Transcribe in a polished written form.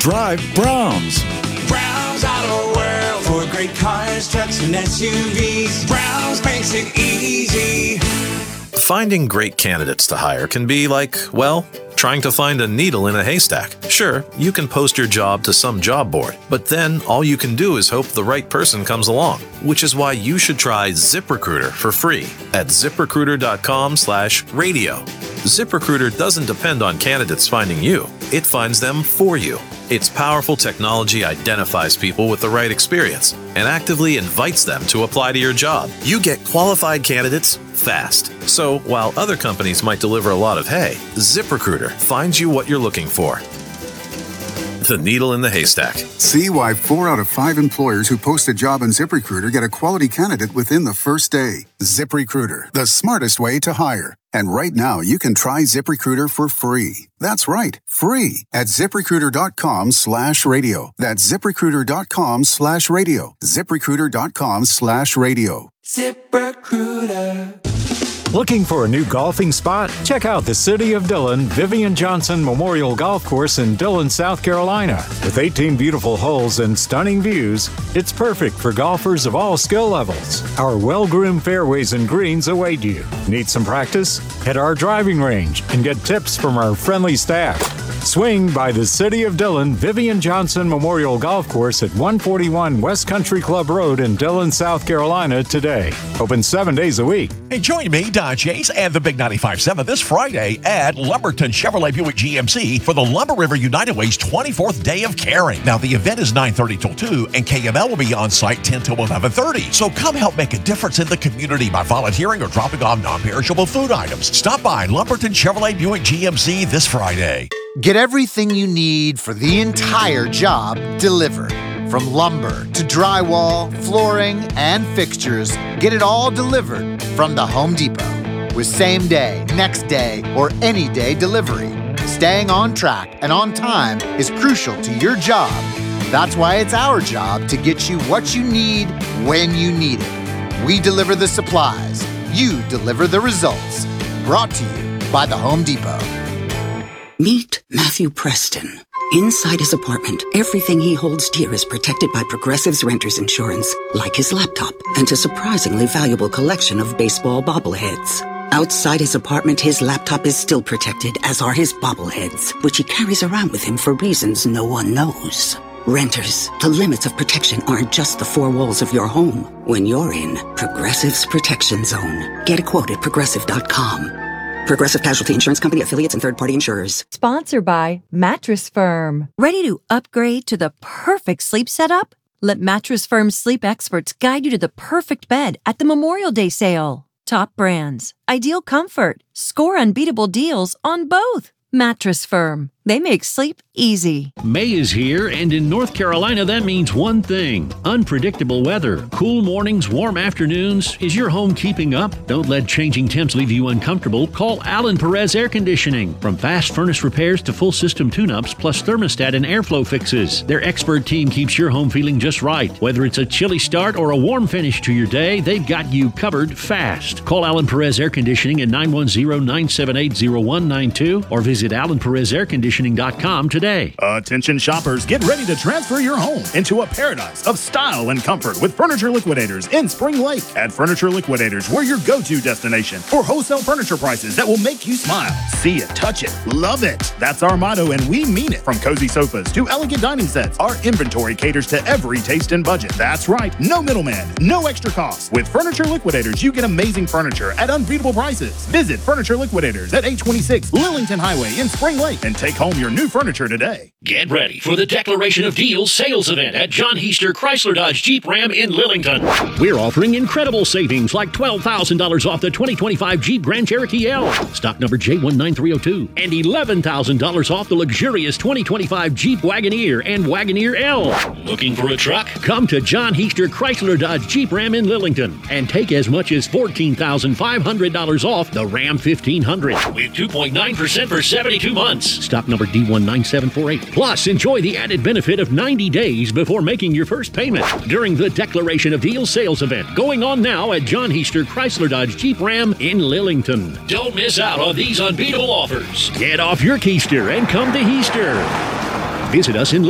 drive Browns. Browns Auto World for great cars, trucks, and SUVs. Browns makes it easy. Finding great candidates to hire can be like, well, trying to find a needle in a haystack. Sure, you can post your job to some job board, but then all you can do is hope the right person comes along, which is why you should try ZipRecruiter for free at ZipRecruiter.com/radio. ZipRecruiter doesn't depend on candidates finding you. It finds them for you. Its powerful technology identifies people with the right experience and actively invites them to apply to your job. You get qualified candidates fast. So while other companies might deliver a lot of hay, ZipRecruiter finds you what you're looking for. The needle in the haystack. See why 4 out of 5 employers who post a job on ZipRecruiter get a quality candidate within the first day. ZipRecruiter, the smartest way to hire. And right now, you can try ZipRecruiter for free. That's right, free at ZipRecruiter.com/radio. That's ZipRecruiter.com/radio. ZipRecruiter.com/radio. ZipRecruiter. Looking for a new golfing spot? Check out the City of Dillon Vivian Johnson Memorial Golf Course in Dillon, South Carolina. With 18 beautiful holes and stunning views, it's perfect for golfers of all skill levels. Our well-groomed fairways and greens await you. Need some practice? Head our driving range and get tips from our friendly staff. Swing by the City of Dillon Vivian Johnson Memorial Golf Course at 141 West Country Club Road in Dillon, South Carolina today. Open 7 days a week. Hey, join me, Don Chase, and the Big 95.7 this Friday at Lumberton Chevrolet Buick GMC for the Lumber River United Way's 24th Day of Caring. Now, the event is 9:30 till 2, and KML will be on site 10 till 11:30. So come help make a difference in the community by volunteering or dropping off non-perishable food items. Stop by Lumberton Chevrolet Buick GMC this Friday. Get everything you need for the entire job delivered. From lumber to drywall, flooring, and fixtures, get it all delivered from the Home Depot. With same day, next day, or any day delivery, staying on track and on time is crucial to your job. That's why it's our job to get you what you need when you need it. We deliver the supplies. You deliver the results. Brought to you by the Home Depot. Meet Matthew Preston. Inside his apartment, everything he holds dear is protected by Progressive's Renter's Insurance, like his laptop and a surprisingly valuable collection of baseball bobbleheads. Outside his apartment, his laptop is still protected, as are his bobbleheads, which he carries around with him for reasons no one knows. Renters, the limits of protection aren't just the 4 walls of your home. When you're in Progressive's Protection Zone, get a quote at Progressive.com. Progressive Casualty Insurance Company, affiliates, and third-party insurers. Sponsored by Mattress Firm. Ready to upgrade to the perfect sleep setup? Let Mattress Firm's sleep experts guide you to the perfect bed at the Memorial Day sale. Top brands, ideal comfort, score unbeatable deals on both. Mattress Firm. They make sleep easy. May is here, and in North Carolina, that means one thing: unpredictable weather. Cool mornings, warm afternoons. Is your home keeping up? Don't let changing temps leave you uncomfortable. Call Alan Perez Air Conditioning. From fast furnace repairs to full system tune-ups, plus thermostat and airflow fixes, their expert team keeps your home feeling just right. Whether it's a chilly start or a warm finish to your day, they've got you covered fast. Call Alan Perez Air Conditioning at 910-978-0192 or visit AlanPerezAirConditioning.com today. Attention shoppers, get ready to transfer your home into a paradise of style and comfort with Furniture Liquidators in Spring Lake. At Furniture Liquidators, we're your go-to destination for wholesale furniture prices that will make you smile. See it, touch it, love it. That's our motto, and we mean it. From cozy sofas to elegant dining sets, our inventory caters to every taste and budget. That's right, no middleman, no extra costs. With Furniture Liquidators, you get amazing furniture at unbeatable prices. Visit Furniture Liquidators at 826 Lillington Highway in Spring Lake and take home your new furniture today. Get ready for the Declaration of Deals sales event at John Heister Chrysler Dodge Jeep Ram in Lillington. We're offering incredible savings like $12,000 off the 2025 Jeep Grand Cherokee L, stock number J19302, and $11,000 off the luxurious 2025 Jeep Wagoneer and Wagoneer L. Looking for a truck? Come to John Heister Chrysler Dodge Jeep Ram in Lillington and take as much as $14,500 off the Ram 1500 with 2.9% for 72 months. Stock number D19748. Plus, enjoy the added benefit of 90 days before making your first payment during the Declaration of Deals sales event going on now at John Heister Chrysler Dodge Jeep Ram in Lillington. Don't miss out on these unbeatable offers. Get off your keister and come to Heister. Visit us in